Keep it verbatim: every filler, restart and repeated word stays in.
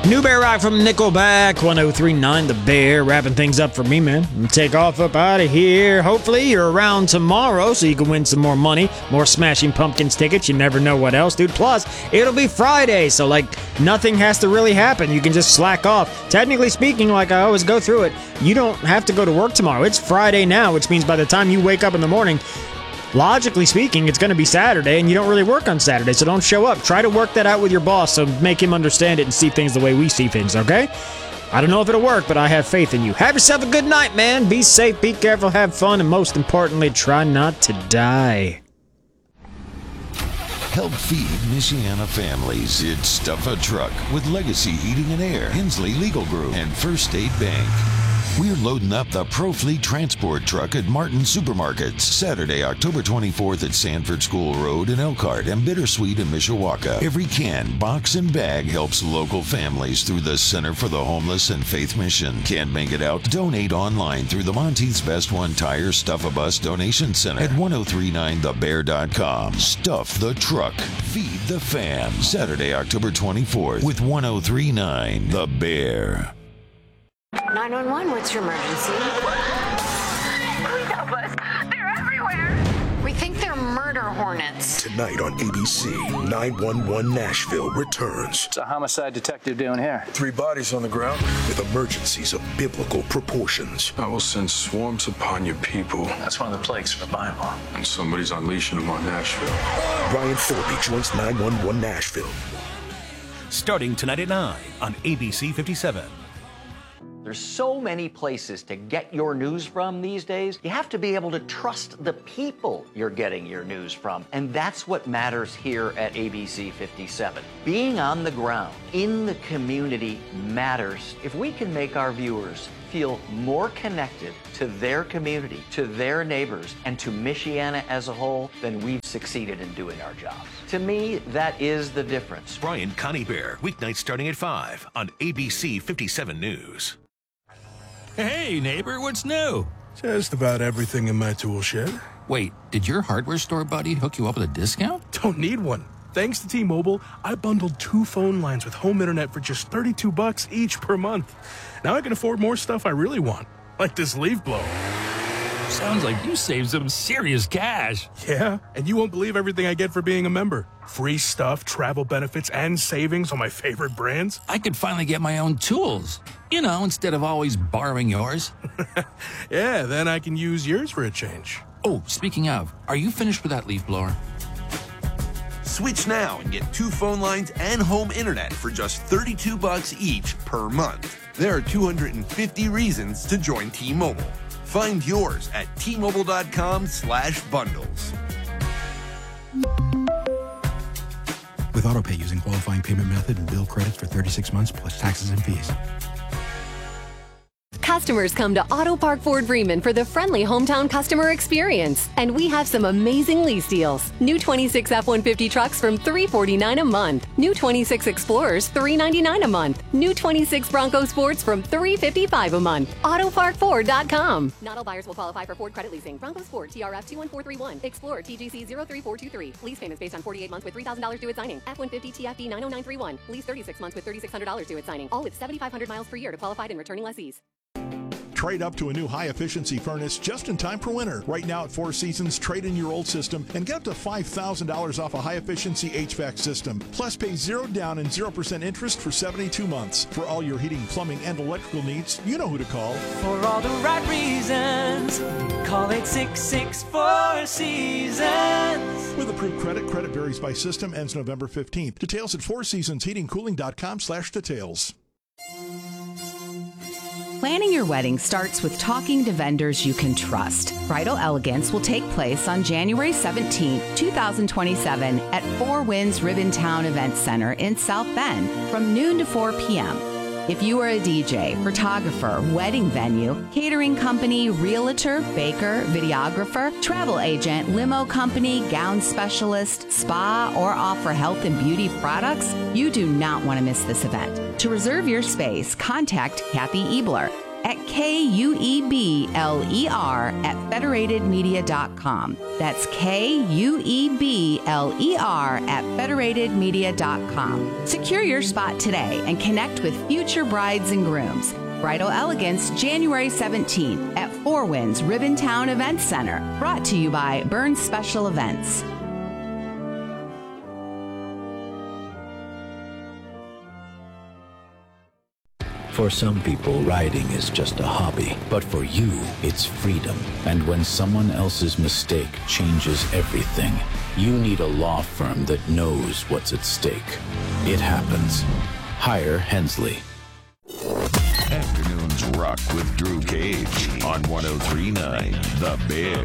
New Bear Rock from Nickelback, one oh three point nine The Bear, wrapping things up for me, man. And take off up out of here. Hopefully you're around tomorrow so you can win some more money, more Smashing Pumpkins tickets. You never know what else, dude. Plus, it'll be Friday, so like nothing has to really happen. You can just slack off. Technically speaking, like I always go through it, you don't have to go to work tomorrow. It's Friday now, which means by the time you wake up in the morning, logically speaking, it's going to be Saturday, and you don't really work on Saturday, so don't show up. Try to work that out with your boss, so make him understand it and see things the way we see things, okay? I don't know if it'll work, but I have faith in you. Have yourself a good night, man. Be safe, be careful, have fun, and most importantly, try not to die. Help feed Michiana families. It's Stuff a Truck with Legacy Heating and Air, Hensley Legal Group, and First State Bank. We're loading up the ProFleet transport truck at Martin Supermarkets Saturday, October twenty-fourth at Sanford School Road in Elkhart and Bittersweet in Mishawaka. Every can, box, and bag helps local families through the Center for the Homeless and Faith Mission. Can't make it out? Donate online through the Monteith's Best One Tire Stuff-A-Bus Donation Center at ten thirty-nine the bear dot com. Stuff the truck. Feed the fam. Saturday, October twenty-fourth with ten thirty-nine The Bear. nine one one, what's your emergency? Please help us. They're everywhere. We think they're murder hornets. Tonight on A B C, nine one one Nashville returns. What's a homicide detective doing here? Three bodies on the ground with emergencies of biblical proportions. I will send swarms upon your people. That's one of the plagues from the Bible. And somebody's unleashing them on Nashville. Brian Thorpe joins nine one one Nashville. Starting tonight at nine on A B C fifty-seven. There's so many places to get your news from these days. You have to be able to trust the people you're getting your news from. And that's what matters here at A B C fifty-seven. Being on the ground, in the community matters. If we can make our viewers feel more connected to their community, to their neighbors, and to Michiana as a whole, then we've succeeded in doing our jobs. To me, that is the difference. Brian Connie Bear, weeknights starting at five on A B C fifty-seven News. Hey, neighbor, what's new? Just about everything in my tool shed. Wait, did your hardware store buddy hook you up with a discount? Don't need one. Thanks to T-Mobile, I bundled two phone lines with home internet for just thirty-two bucks each per month. Now I can afford more stuff I really want, like this leaf blower. Sounds like you saved some serious cash. Yeah, and you won't believe everything I get for being a member. Free stuff, travel benefits, and savings on my favorite brands. I could finally get my own tools. You know, instead of always borrowing yours. Yeah, then I can use yours for a change. Oh, speaking of, are you finished with that leaf blower? Switch now and get two phone lines and home internet for just thirty-two bucks each per month. There are two hundred fifty reasons to join T-Mobile. Find yours at T-Mobile.com slash bundles. With AutoPay using qualifying payment method and bill credits for thirty-six months plus taxes and fees. Customers come to Auto Park Ford Bremen for the friendly hometown customer experience. And we have some amazing lease deals. New twenty-six F one fifty trucks from three hundred forty-nine dollars a month. New twenty-six Explorers, three hundred ninety-nine dollars a month. New twenty-six Bronco Sports from three hundred fifty-five dollars a month. Auto Park Ford dot com. Not all buyers will qualify for Ford credit leasing. Bronco Sport, T R F two one four three one. Explorer, T G C zero three four two three. Lease payments based on forty-eight months with three thousand dollars due at signing. F one fifty T F B nine oh nine three one. Lease thirty-six months with thirty-six hundred dollars due at signing. All with seventy-five hundred miles per year to qualified and returning lessees. Trade up to a new high-efficiency furnace just in time for winter. Right now at Four Seasons, trade in your old system and get up to five thousand dollars off a high-efficiency H V A C system. Plus, pay zero down and zero percent interest for seventy-two months. For all your heating, plumbing, and electrical needs, you know who to call. For all the right reasons, call eight six six, four seasons. With approved credit, credit varies by system, ends November fifteenth. Details at four seasons heating cooling dot com slash details. Planning your wedding starts with talking to vendors you can trust. Bridal Elegance will take place on January seventeenth, twenty twenty-seven at Four Winds Ribbontown Event Center in South Bend from noon to four p.m. If you are a D J, photographer, wedding venue, catering company, realtor, baker, videographer, travel agent, limo company, gown specialist, spa, or offer health and beauty products, you do not want to miss this event. To reserve your space, contact Kathy Ebler, at K U E B L E R at federated media dot com. That's K U E B L E R at federated media dot com. Secure your spot today and connect with future brides and grooms. Bridal Elegance, January seventeenth at Four Winds Ribbontown Events Center. Brought to you by Burns Special Events. For some people, riding is just a hobby, but for you, it's freedom. And when someone else's mistake changes everything, you need a law firm that knows what's at stake. It happens. Hire Hensley. Afternoons rock with Drew Cage on one oh three point nine The Bear.